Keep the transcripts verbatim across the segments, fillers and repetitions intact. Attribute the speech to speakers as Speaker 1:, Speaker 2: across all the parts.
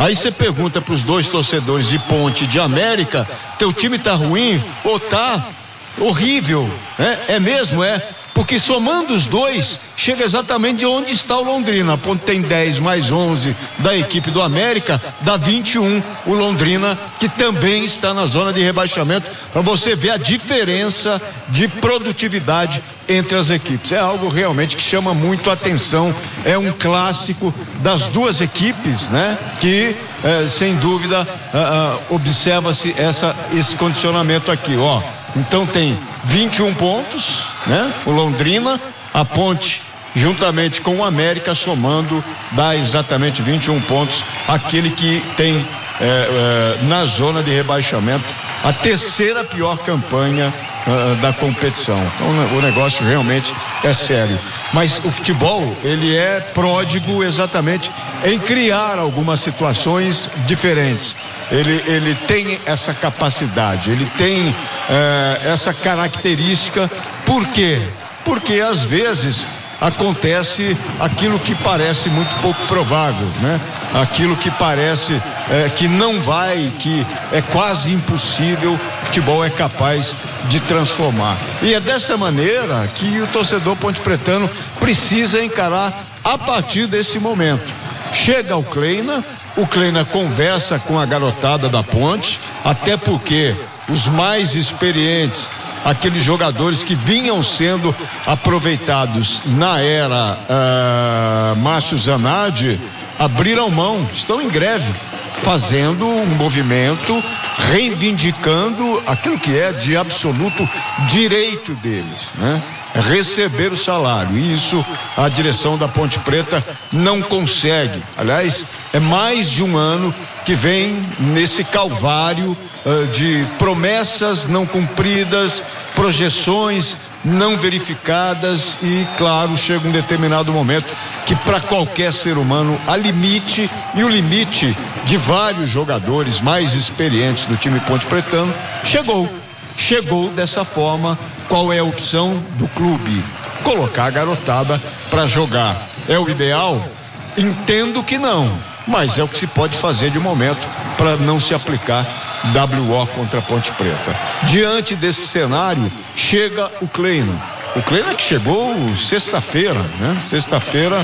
Speaker 1: Aí você pergunta para os dois torcedores de Ponte e de América, teu time tá ruim ou tá horrível, né? É mesmo, é? Porque somando os dois, chega exatamente de onde está o Londrina. A Ponte tem dez mais onze da equipe do América, dá vinte e um o Londrina, que também está na zona de rebaixamento, para você ver a diferença de produtividade entre as equipes. É algo realmente que chama muito a atenção. É um clássico das duas equipes, né? Que, eh, sem dúvida, eh, eh, observa-se essa, esse condicionamento aqui, ó. Então tem vinte e um pontos, né? O Londrina, a Ponte, juntamente com o América, somando, dá exatamente vinte e um pontos. Aquele que tem é, é, na zona de rebaixamento a terceira pior campanha uh, da competição. Então o negócio realmente é sério. Mas o futebol, ele é pródigo exatamente em criar algumas situações diferentes. Ele, ele tem essa capacidade, ele tem uh, essa característica. Por quê? Porque às vezes acontece aquilo que parece muito pouco provável, né? Aquilo que parece é, que não vai, que é quase impossível, o futebol é capaz de transformar. E é dessa maneira que o torcedor pontepretano precisa encarar a partir desse momento. Chega o Kleina, o Kleina conversa com a garotada da Ponte, até porque os mais experientes, aqueles jogadores que vinham sendo aproveitados na era uh, Márcio Zanardi, abriram mão, estão em greve, fazendo um movimento, reivindicando aquilo que é de absoluto direito deles, né? Receber o salário. E isso a direção da Ponte Preta não consegue. Aliás, é mais de um ano que vem nesse calvário uh, de promessas não cumpridas, projeções não verificadas e, claro, chega um determinado momento que para qualquer ser humano há limite, e o limite de vários jogadores mais experientes do time pontepretano chegou. Chegou dessa forma. Qual é a opção do clube? Colocar a garotada para jogar. É o ideal? Entendo que não, mas é o que se pode fazer de momento para não se aplicar W O contra a Ponte Preta. Diante desse cenário, chega o Kleina. O Kleina que chegou sexta-feira, né? Sexta-feira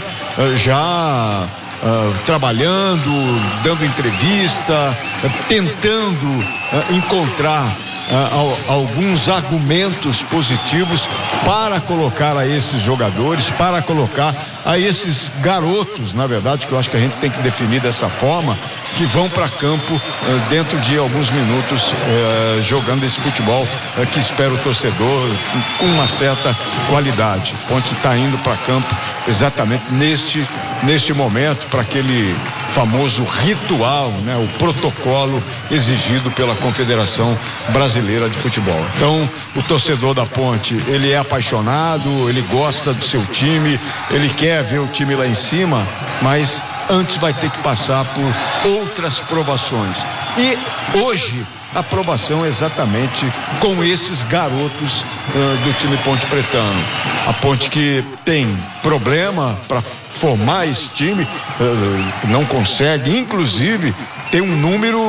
Speaker 1: já uh, trabalhando, dando entrevista, uh, tentando uh, encontrar Uh, alguns argumentos positivos para colocar a esses jogadores, para colocar a esses garotos, na verdade, que eu acho que a gente tem que definir dessa forma, que vão para campo uh, dentro de alguns minutos uh, jogando esse futebol uh, que espera o torcedor com uma certa qualidade. Ponte está indo para campo exatamente neste, neste momento, para aquele famoso ritual, né, o protocolo exigido pela Confederação Brasileira de Futebol. Então, o torcedor da Ponte, ele é apaixonado, ele gosta do seu time, ele quer ver o time lá em cima, mas antes vai ter que passar por outras provações. E hoje a aprovação é exatamente com esses garotos uh, do time pontepretano. A Ponte que tem problema para formar esse time, uh, não consegue, inclusive tem um número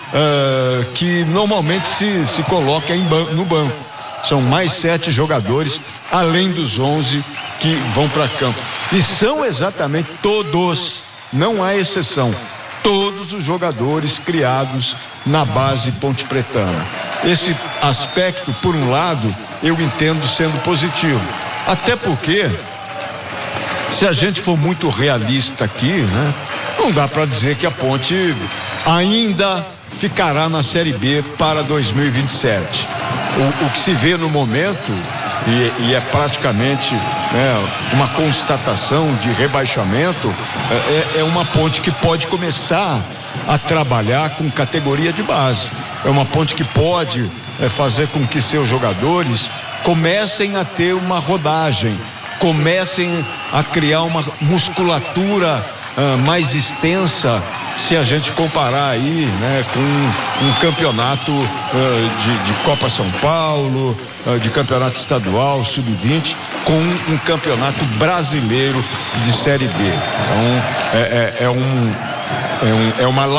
Speaker 1: uh, que normalmente se, se coloca em ban- no banco. São mais sete jogadores, além dos onze que vão para campo. E são exatamente todos, não há exceção, todos os jogadores criados na base pontepretana. Esse aspecto, por um lado, eu entendo sendo positivo. Até porque, se a gente for muito realista aqui, né, não dá para dizer que a Ponte ainda ficará na Série B para dois mil e vinte e sete. O, o que se vê no momento, e, e é praticamente, né, uma constatação de rebaixamento, é, é uma Ponte que pode começar a trabalhar com categoria de base. É uma Ponte que pode é, fazer com que seus jogadores comecem a ter uma rodagem, comecem a criar uma musculatura uh, mais extensa, se a gente comparar aí, né, com um campeonato uh, de, de Copa São Paulo, uh, de campeonato estadual, sub vinte, com um campeonato brasileiro de Série B. Então, é, é, é, um, é, um, é uma